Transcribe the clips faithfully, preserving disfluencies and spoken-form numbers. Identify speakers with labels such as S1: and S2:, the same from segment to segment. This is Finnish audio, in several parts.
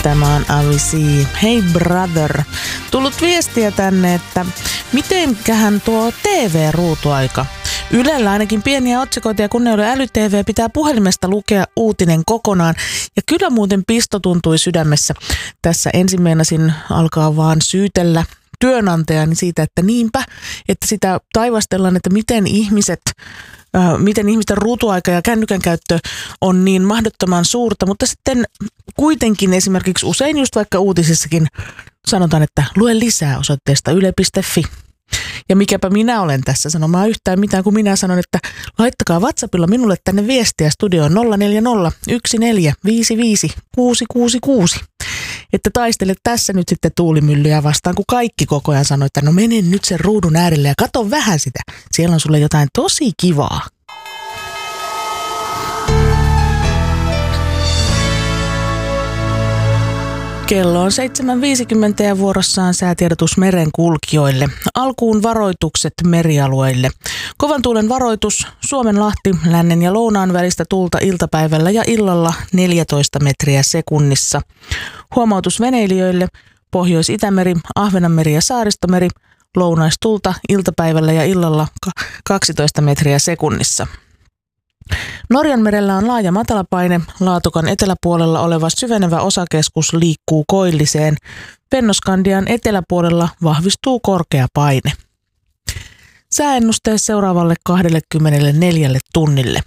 S1: Tämä on Avicii. Hey brother. Tullut viestiä tänne, että mitenkähän tuo T V-ruutuaika. Ylellä ainakin pieniä otsikoita ja kun ei ole äly-T V, pitää puhelimesta lukea uutinen kokonaan. Ja kyllä muuten pisto tuntui sydämessä. Tässä ensin meinasin alkaa vaan syytellä työnantajani siitä, että niinpä, että sitä taivastellaan, että miten ihmiset, äh, miten ihmisten ruutuaika ja kännykän käyttö on niin mahdottoman suurta, mutta sitten kuitenkin esimerkiksi usein just vaikka uutisissakin sanotaan, että lue lisää osoitteesta yle piste fi. Ja mikäpä minä olen tässä sanomaan yhtään mitään, kun minä sanon, että laittakaa WhatsAppilla minulle tänne viestiä studioon nolla neljä nolla yksi neljä viisi viisi kuusi kuusi kuusi. Että taistele tässä nyt sitten tuulimyllyjä vastaan, kun kaikki koko ajan sanoo, että no mene nyt sen ruudun äärelle ja katso vähän sitä. Siellä on sulle jotain tosi kivaa. Kello on seitsemän viisikymmentä ja vuorossaan säätiedotus merenkulkijoille. Alkuun varoitukset merialueille. Kovan tuulen varoitus Suomenlahti, lännen ja lounaan välistä tuulta iltapäivällä ja illalla neljätoista metriä sekunnissa. Huomautus veneilijöille Pohjois-Itämeri, Ahvenanmeri ja Saaristomeri, lounaistulta iltapäivällä ja illalla kaksitoista metriä sekunnissa. Norjanmerellä on laaja matalapaine, Laatokan eteläpuolella oleva syvenevä osakeskus liikkuu koilliseen. Fennoskandian eteläpuolella vahvistuu korkea paine. Sääennuste seuraavalle kaksikymmentäneljä tunnille.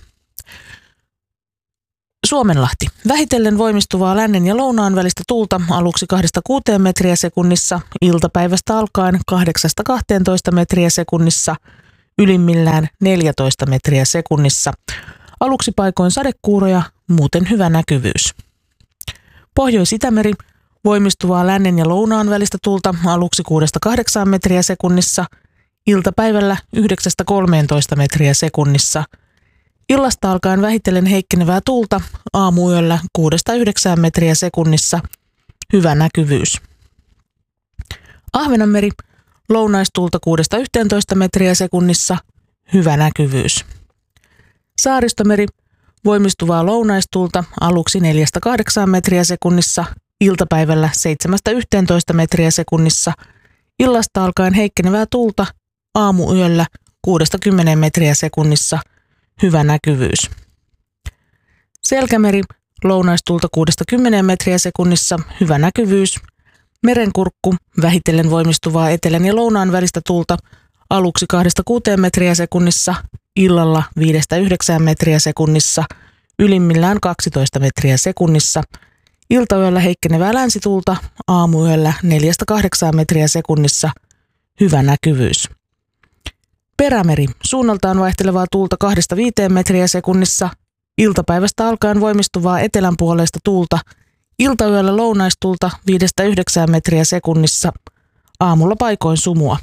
S1: Suomenlahti. Vähitellen voimistuvaa lännen ja lounaan välistä tuulta aluksi kahdesta kuuteen metriä sekunnissa, iltapäivästä alkaen kahdeksasta kahteentoista metriä sekunnissa, ylimmillään neljätoista metriä sekunnissa. Aluksi paikoin sadekuuroja, muuten hyvä näkyvyys. Pohjois-Itämeri. Voimistuvaa lännen ja lounaan välistä tuulta aluksi kuudesta kahdeksaan metriä sekunnissa, iltapäivällä yhdeksästä kolmeentoista metriä sekunnissa. Illasta alkaen vähitellen heikkenevää tuulta aamuyöllä kuudesta yhdeksään metriä sekunnissa, hyvä näkyvyys. Ahvenanmeri. Lounaistuulta kuudesta yhteentoista metriä sekunnissa, hyvä näkyvyys. Saaristomeri. Voimistuvaa lounaistuulta aluksi neljästä kahdeksaan metriä sekunnissa, iltapäivällä seitsemästä yhteentoista metriä sekunnissa, illasta alkaen heikkenevää tuulta aamuyöllä kuudesta kymmeneen metriä sekunnissa, hyvä näkyvyys. Selkämeri. Lounaistuulta kuudesta kymmeneen metriä sekunnissa, hyvä näkyvyys. Merenkurkku. Vähitellen voimistuvaa etelän ja lounaan välistä tuulta aluksi kahdesta kuuteen metriä sekunnissa, illalla viidestä yhdeksään metriä sekunnissa, ylimmillään kaksitoista metriä sekunnissa. Iltayöllä heikkenevää länsituulta aamuyöllä neljästä kahdeksaan metriä sekunnissa, hyvä näkyvyys. Perämeri. Suunnaltaan vaihtelevaa tuulta kahdesta viiteen metriä sekunnissa, iltapäivästä alkaen voimistuvaa etelänpuoleista tuulta, iltayöllä lounaistuulta viidestä yhdeksään metriä sekunnissa, aamulla paikoin sumua.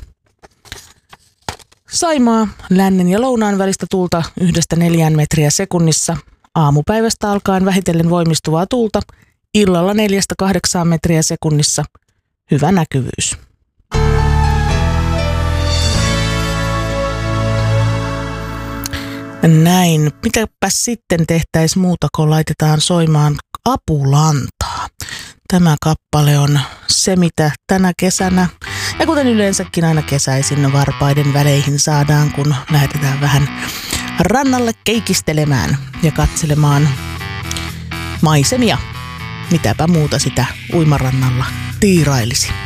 S1: Saimaa. Lännen ja lounaan välistä tuulta yhdestä neljään metriä sekunnissa, aamupäivästä alkaen vähitellen voimistuvaa tuulta, illalla neljästä kahdeksaan metriä sekunnissa, hyvä näkyvyys. Näin. Mitäpä sitten tehtäisiin muuta, kun laitetaan soimaan Apulantaa. Tämä kappale on se, mitä tänä kesänä, ja kuten yleensäkin aina kesäisin varpaiden väleihin saadaan, kun lähdetään vähän rannalle keikistelemään ja katselemaan maisemia. Mitäpä muuta sitä uimarannalla tiirailisi.